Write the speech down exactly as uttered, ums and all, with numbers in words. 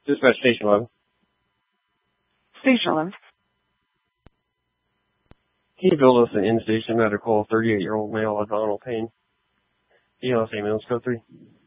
Dispatch Station eleven. Station eleven. Can you build us an in-station medical thirty-eight-year-old male, Donald Payne? E L S ambulance code three.